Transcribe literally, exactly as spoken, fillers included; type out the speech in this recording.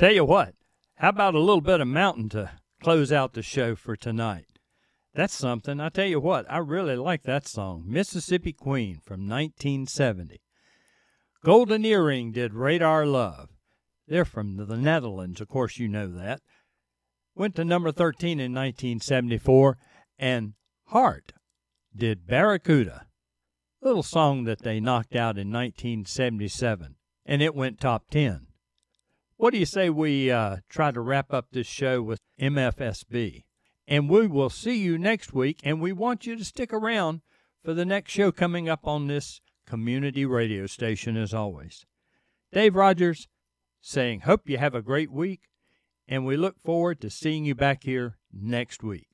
Tell you what, how about a little bit of Mountain to close out the show for tonight? That's something. I tell you what, I really like that song, Mississippi Queen from nineteen seventy. Golden Earring did Radar Love. They're from the Netherlands, of course you know that. Went to number thirteen in nineteen seventy-four, and Heart did Barracuda, little song that they knocked out in nineteen seventy-seven, and it went top ten. What do you say we uh, try to wrap up this show with M F S B? And we will see you next week, and we want you to stick around for the next show coming up on this community radio station as always. Dave Rogers saying, hope you have a great week, and we look forward to seeing you back here next week.